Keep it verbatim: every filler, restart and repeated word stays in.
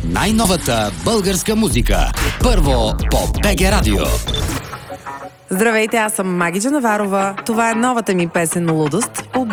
най-новата българска музика. Първо по БГ Радио. Здравейте, аз съм Маги Джанаварова. Това е новата ми песен "Лудост",